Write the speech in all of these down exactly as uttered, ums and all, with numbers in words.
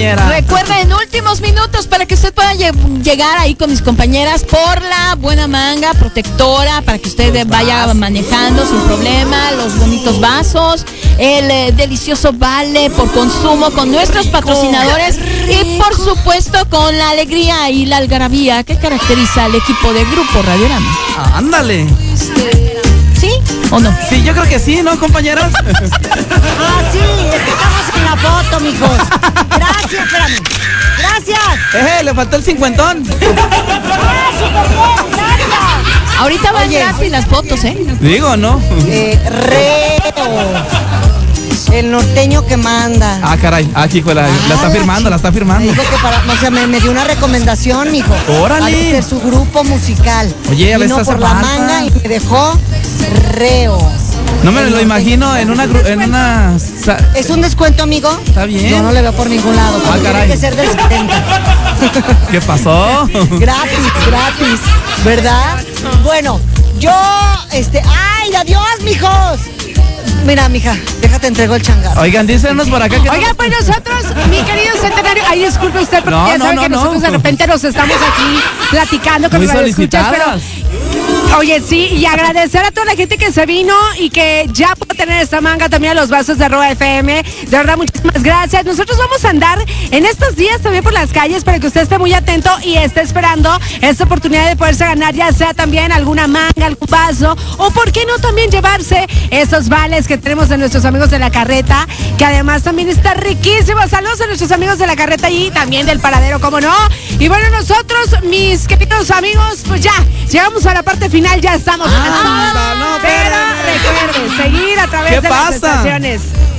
compañera. Recuerda, en últimos minutos, para que usted pueda lle- llegar ahí con mis compañeras por la buena manga protectora, para que usted Los vaya vasos. manejando sin problema, los bonitos vasos, el eh, delicioso vale por consumo con nuestros patrocinadores y por supuesto con la alegría y la algarabía que caracteriza al equipo de Grupo Radiorama. Ah, ándale. ¿Sí o no? Sí, yo creo que sí, ¿no, compañeros? Ah, sí, es que estamos en la foto, mijos. Gracias, espérame. Gracias. Eh, le faltó el cincuentón. Ah, súper bien, gracias. Ahorita van Oye. gratis las fotos, ¿eh? Digo, ¿no? Eh, Reo. El norteño que manda. Ah, caray. Ah, hijo, la, la está Ah, firmando, la está Me firmando. dijo que para, o sea, me, me dio una recomendación, mijo. Órale. De su grupo musical. Oye, a veces Vino hace por la falta. manga y me dejó Reo. No me El lo norteño. imagino en una... gru- En una sa- ¿Es un descuento, amigo? Está bien. Yo no le veo por ningún lado. Ah, porque caray. Tiene que ser del setenta. ¿Qué pasó? Gratis, gratis, ¿verdad? Bueno, yo, este, ¡ay, adiós, mijos! Mira, mija, déjate entrego el changarro. Oigan, dícenos por acá que... Oiga, pues nosotros, mi querido Centenario, ay, disculpe usted, porque No, ya no, sabe no, que no. nosotros de repente nos estamos aquí platicando con Muy los radioescuchas, pero solicitadas. oye, sí, y agradecer a toda la gente que se vino y que ya pudo tener esta manga, también a los vasos de Arroba F M. De verdad, muchísimas gracias. Nosotros vamos a andar en estos días también por las calles para que usted esté muy atento y esté esperando esta oportunidad de poderse ganar, ya sea también alguna manga, algún vaso, o por qué no también llevarse esos vales que tenemos de nuestros amigos de la carreta, que además también está riquísimo. Saludos a nuestros amigos de la carreta y también del paradero, ¿cómo no? Y bueno, nosotros, mis queridos amigos, pues ya, llegamos a la parte final, ya estamos. Ah, no, Pero espérame. recuerden, seguir a través ¿Qué de pasa? las estaciones.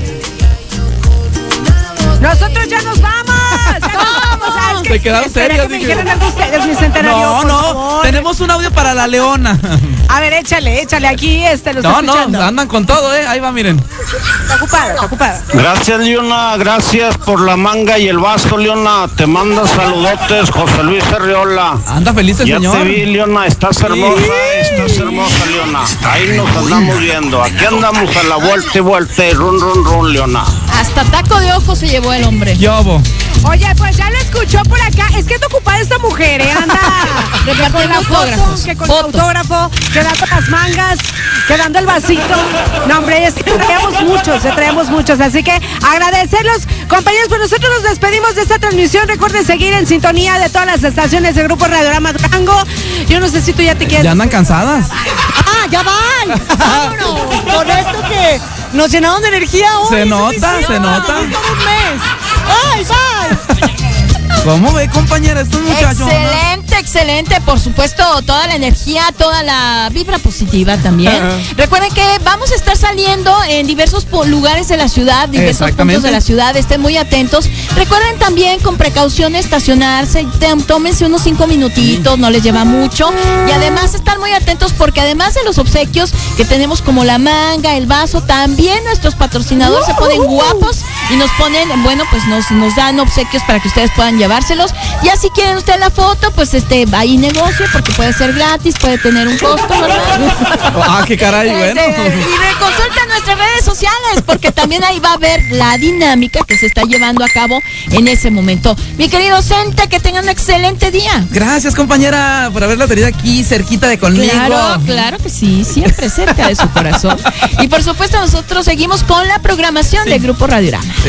Nosotros ya nos vamos. Ya nos vamos. Ah, es que Se quedaron esperé serios, que me dije. dijeran algo ustedes, mi centenario. No, por no, favor. tenemos un audio para la leona. A ver, échale, échale, aquí este lo No, está no, escuchando. andan con todo, ¿eh? Ahí va, miren. Está ocupado, está ocupado. Gracias, Leona, gracias por la manga y el vaso, Leona. Te manda saludotes, José Luis Arriola. Anda feliz el Ya señor. te vi, Leona, estás hermosa, estás hermosa, Leona. Ahí nos andamos viendo. Aquí andamos a la vuelta y vuelta y run, run, run, Leona. Hasta taco de ojo se llevó el hombre. Yobo. Oye, pues ya lo escuchó por acá. Es que anda ocupada esta mujer, ¿eh? Anda que con la foto, autógrafos, que con fotos. el autógrafo, que dando las mangas, que dando el vasito. No, hombre, es que traemos muchos, eh, traemos muchos. Así que agradecerlos, compañeros, pues nosotros nos despedimos de esta transmisión. Recuerden seguir en sintonía de todas las estaciones del Grupo Radiorama Durango. Yo no sé si tú ya te quieres... Ya andan cansadas. ¡Ah, ya van! ¡Vámonos! Con esto que nos llenaron de energía hoy. Se es nota, suficiente se para nota. todo un mes. ¡Ay, bye! ¿Cómo ve, compañera? Estos muchachos. Excelente, excelente. Por supuesto, toda la energía, toda la vibra positiva también. Recuerden que vamos a estar saliendo en diversos po- lugares de la ciudad, diversos Exactamente. puntos de la ciudad. Estén muy atentos. Recuerden también con precaución estacionarse. Tem- Tómense unos cinco minutitos, no les lleva mucho. Y además están muy atentos porque además de los obsequios que tenemos como la manga, el vaso, también nuestros patrocinadores se ponen guapos y nos ponen, bueno, pues nos, nos dan obsequios para que ustedes puedan llevárselos. Ya si quieren ustedes la foto, pues este ahí negocio porque puede ser gratis, puede tener un costo, ¿verdad? Ah, qué caray, bueno. Este, y reconsulta nuestras redes sociales porque también ahí va a ver la dinámica que se está llevando a cabo en ese momento. Mi querido Cente, que tengan un excelente día. Gracias, compañera, por haberla tenido aquí cerquita de conmigo. Claro, claro que sí, siempre cerca de su corazón. Y por supuesto nosotros seguimos con la programación del Grupo Radiorama.